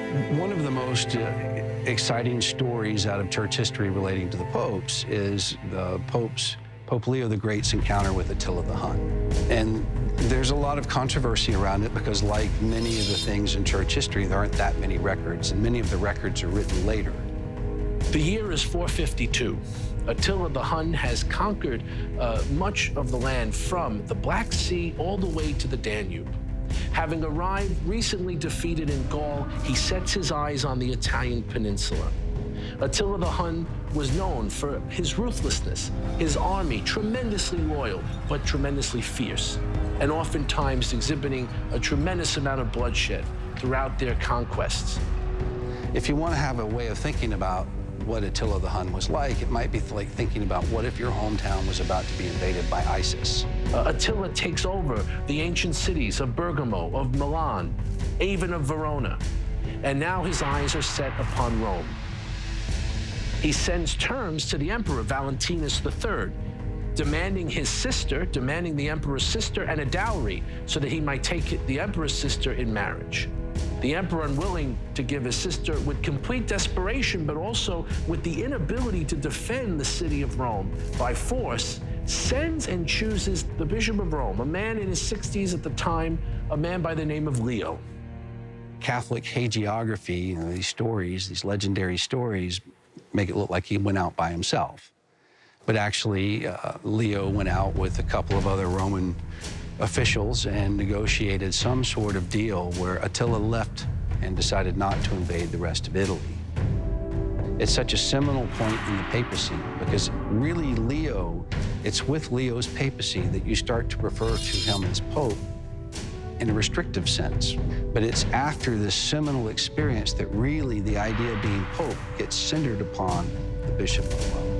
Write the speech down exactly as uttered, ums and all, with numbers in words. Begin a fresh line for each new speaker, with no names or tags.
One of the most uh, exciting stories out of church history relating to the popes is the Pope's, Pope Leo the Great's encounter with Attila the Hun. And there's a lot of controversy around it because, like many of the things in church history, there aren't that many records, and many of the records are written later.
The year is four fifty-two. Attila the Hun has conquered uh, much of the land from the Black Sea all the way to the Danube. Having arrived recently defeated in Gaul, he sets his eyes on the Italian peninsula. Attila the Hun was known for his ruthlessness, his army tremendously loyal, but tremendously fierce, and oftentimes exhibiting a tremendous amount of bloodshed throughout their conquests.
If you want to have a way of thinking about what Attila the Hun was like, it might be like thinking about what if your hometown was about to be invaded by ISIS.
Uh, Attila takes over the ancient cities of Bergamo, of Milan, even of Verona, and now his eyes are set upon Rome. He sends terms to the emperor, Valentinus the Third, demanding his sister, demanding the emperor's sister and a dowry so that he might take the emperor's sister in marriage. The emperor, unwilling to give his sister with complete desperation, but also with the inability to defend the city of Rome by force, sends and chooses the Bishop of Rome, a man in his sixties at the time, a man by the name of Leo.
Catholic hagiography, you know, these stories, these legendary stories, make it look like he went out by himself. But actually, uh, Leo went out with a couple of other Roman officials and negotiated some sort of deal where Attila left and decided not to invade the rest of Italy. It's such a seminal point in the papacy because really Leo, it's with Leo's papacy that you start to refer to him as Pope in a restrictive sense. But it's after this seminal experience that really the idea of being Pope gets centered upon the Bishop of Rome.